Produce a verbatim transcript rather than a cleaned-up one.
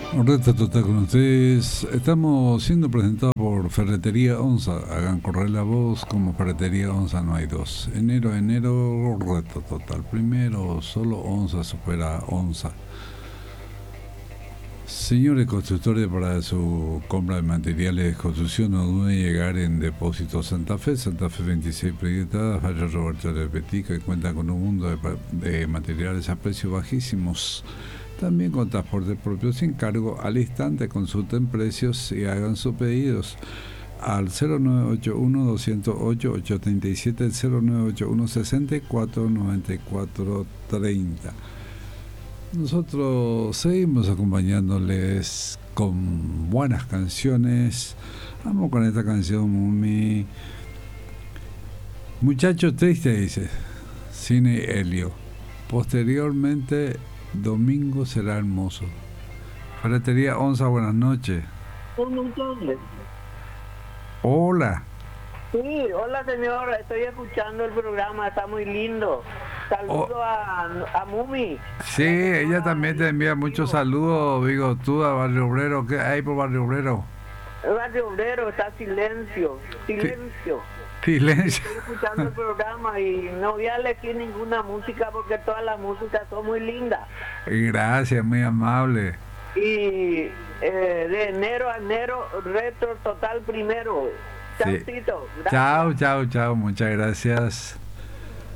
Un reto total con ustedes. Estamos siendo presentados por Ferretería Onza. Hagan correr la voz, como Ferretería Onza no hay dos. Enero a enero, reto total. Primero, solo Onza supera Onza. Señores constructores, para su compra de materiales de construcción, no duden en llegar en Depósito Santa Fe, Santa Fe veintiséis proyectadas, Valle Roberto de Petit, que cuenta con un mundo de, de materiales a precios bajísimos. También con transporte propio sin cargo. Al instante consulten precios y hagan sus pedidos al cero nueve ocho uno, dos cero ocho, ocho tres siete, cero nueve ocho uno, seis cuatro, nueve cuatro tres cero. Nosotros seguimos acompañándoles con buenas canciones. Vamos con esta canción, Mumi. Muchacho triste, dice Cine Helio. Posteriormente, Domingo será hermoso. Ferretería Onza, buenas noches. Buenas noches. Hola. Sí, hola señora, estoy escuchando el programa, está muy lindo. Saludo oh. a, a Mumi. Sí, ella también te envía muchos saludos, digo, tú a Barrio Obrero. ¿Qué hay por Barrio Obrero? El Barrio Obrero está silencio, silencio. Silencio. Estoy escuchando el programa y no voy a elegir ninguna música porque todas las músicas son muy lindas. Gracias, muy amable. Y eh, de enero a enero, retro total primero. Sí. Chau, Tito. Chao, chao, chao, muchas gracias.